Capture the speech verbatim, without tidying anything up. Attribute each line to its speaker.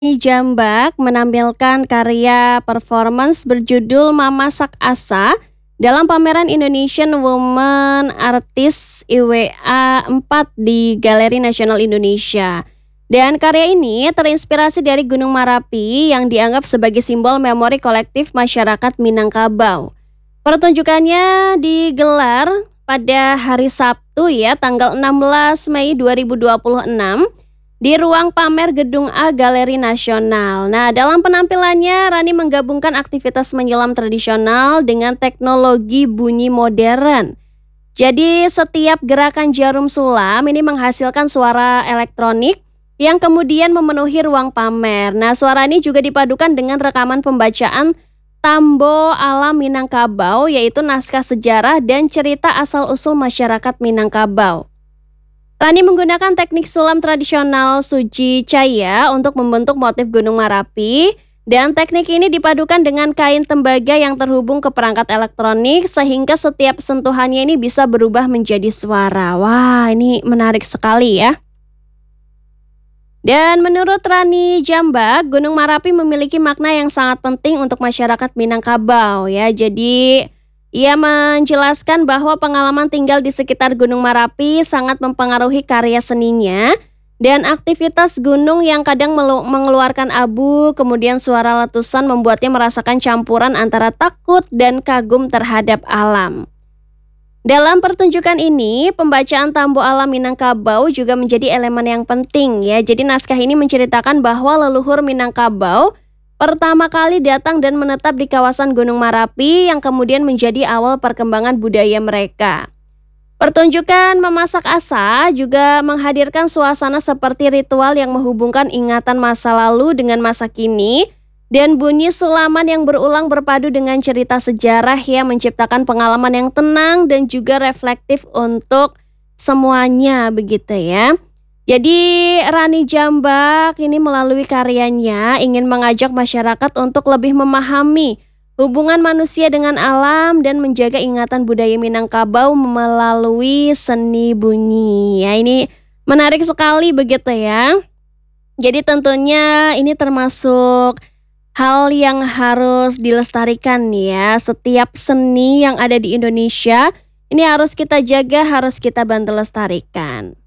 Speaker 1: Di Jambak menampilkan karya performance berjudul Mamasak Asa dalam pameran Indonesian Women Artist I W A empat di Galeri Nasional Indonesia. Dan karya ini terinspirasi dari Gunung Merapi yang dianggap sebagai simbol memori kolektif masyarakat Minangkabau. Pertunjukannya digelar pada hari Sabtu ya, tanggal enam belas Mei dua ribu dua puluh enam di ruang pamer Gedung A Galeri Nasional. Nah, dalam penampilannya Rani menggabungkan aktivitas menyelam tradisional dengan teknologi bunyi modern. Jadi setiap gerakan jarum sulam ini menghasilkan suara elektronik yang kemudian memenuhi ruang pamer. Nah, suara ini juga dipadukan dengan rekaman pembacaan Tambo Alam Minangkabau, yaitu naskah sejarah dan cerita asal-usul masyarakat Minangkabau. Rani menggunakan teknik sulam tradisional Suji Caya untuk membentuk motif Gunung Merapi, dan teknik ini dipadukan dengan kain tembaga yang terhubung ke perangkat elektronik sehingga setiap sentuhannya ini bisa berubah menjadi suara. Wah, ini menarik sekali ya. Dan menurut Rani Jambak, Gunung Merapi memiliki makna yang sangat penting untuk masyarakat Minangkabau ya. Jadi ia menjelaskan bahwa pengalaman tinggal di sekitar Gunung Merapi sangat mempengaruhi karya seninya, dan aktivitas gunung yang kadang mengeluarkan abu, kemudian suara letusan membuatnya merasakan campuran antara takut dan kagum terhadap alam. Dalam pertunjukan ini, pembacaan Tambo Alam Minangkabau juga menjadi elemen yang penting ya. Jadi naskah ini menceritakan bahwa leluhur Minangkabau pertama kali datang dan menetap di kawasan Gunung Merapi yang kemudian menjadi awal perkembangan budaya mereka. Pertunjukan Memasak Asa juga menghadirkan suasana seperti ritual yang menghubungkan ingatan masa lalu dengan masa kini, dan bunyi sulaman yang berulang berpadu dengan cerita sejarah yang menciptakan pengalaman yang tenang dan juga reflektif untuk semuanya begitu ya. Jadi Rani Jambak ini melalui karyanya ingin mengajak masyarakat untuk lebih memahami hubungan manusia dengan alam dan menjaga ingatan budaya Minangkabau melalui seni bunyi. Ya, ini menarik sekali begitu ya. Jadi tentunya ini termasuk hal yang harus dilestarikan ya. Setiap seni yang ada di Indonesia ini harus kita jaga, harus kita bantu lestarikan.